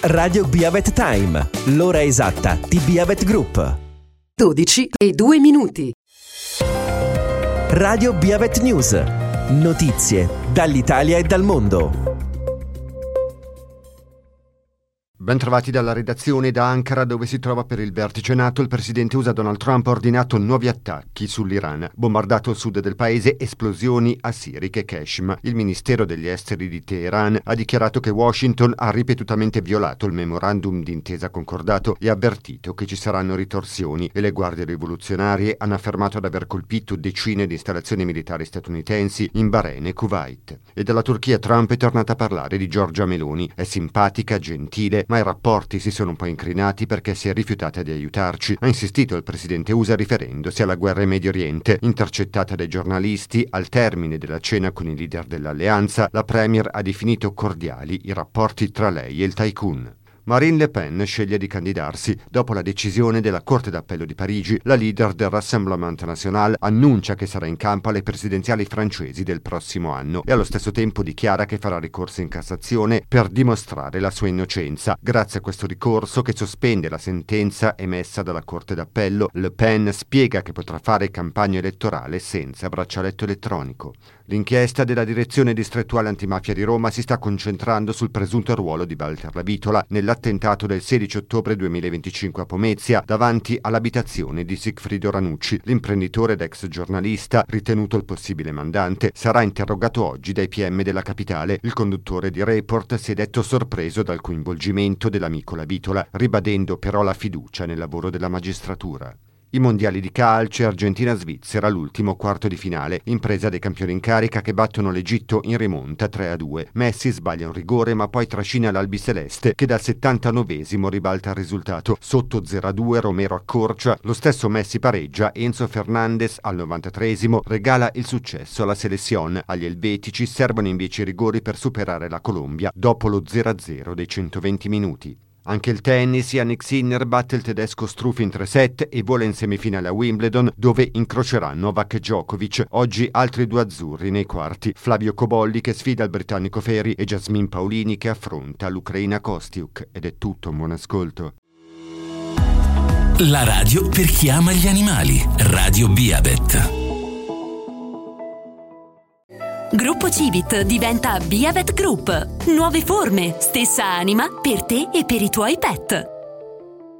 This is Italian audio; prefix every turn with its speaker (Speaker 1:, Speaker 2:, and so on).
Speaker 1: Radio Biavet Time, l'ora esatta di Biavet Group.
Speaker 2: 12:02.
Speaker 1: Radio Biavet News, notizie dall'Italia e dal mondo.
Speaker 3: Bentrovati dalla redazione da Ankara, dove si trova per il vertice NATO. Il presidente USA Donald Trump ha ordinato nuovi attacchi sull'Iran. Bombardato il sud del paese, esplosioni a Sirik e Kashmir. Il ministero degli esteri di Teheran ha dichiarato che Washington ha ripetutamente violato il memorandum d'intesa concordato e ha avvertito che ci saranno ritorsioni, e le guardie rivoluzionarie hanno affermato di aver colpito decine di installazioni militari statunitensi in Bahrain e Kuwait. E dalla Turchia Trump è tornato a parlare di Giorgia Meloni. È simpatica, gentile, ma i rapporti si sono un po' incrinati perché si è rifiutata di aiutarci, ha insistito il presidente USA riferendosi alla guerra in Medio Oriente. Intercettata dai giornalisti, al termine della cena con i leader dell'alleanza, la premier ha definito cordiali i rapporti tra lei e il tycoon. Marine Le Pen sceglie di candidarsi. Dopo la decisione della Corte d'Appello di Parigi, la leader del Rassemblement National annuncia che sarà in campo alle presidenziali francesi del prossimo anno e allo stesso tempo dichiara che farà ricorso in Cassazione per dimostrare la sua innocenza. Grazie a questo ricorso, che sospende la sentenza emessa dalla Corte d'Appello, Le Pen spiega che potrà fare campagna elettorale senza braccialetto elettronico. L'inchiesta della Direzione Distrettuale Antimafia di Roma si sta concentrando sul presunto ruolo di Walter Lavitola nell'attentato del 16 ottobre 2025 a Pomezia davanti all'abitazione di Sigfrido Ranucci. L'imprenditore ed ex giornalista, ritenuto il possibile mandante, sarà interrogato oggi dai PM della capitale. Il conduttore di Report si è detto sorpreso dal coinvolgimento dell'amico Lavitola, ribadendo però la fiducia nel lavoro della magistratura. I mondiali di calcio, Argentina-Svizzera, l'ultimo quarto di finale, impresa dei campioni in carica che battono l'Egitto in rimonta 3-2. Messi sbaglia un rigore ma poi trascina l'albiceleste che dal 79esimo ribalta il risultato. Sotto 0-2 Romero accorcia, lo stesso Messi pareggia, Enzo Fernandez al 93esimo regala il successo alla Selezione. Agli elvetici servono invece i rigori per superare la Colombia dopo lo 0-0 dei 120 minuti. Anche il tennis, Jannik Sinner batte il tedesco Struff in 3 set e vola in semifinale a Wimbledon, dove incrocerà Novak e Djokovic. Oggi altri due azzurri nei quarti: Flavio Cobolli che sfida il britannico Ferry e Jasmine Paolini che affronta l'Ucraina Kostiuk. Ed è tutto, buon ascolto.
Speaker 4: La radio per chi ama gli animali. Radio Biavet.
Speaker 2: Gruppo Civit diventa Biavet Group. Nuove forme, stessa anima per te e per i tuoi pet.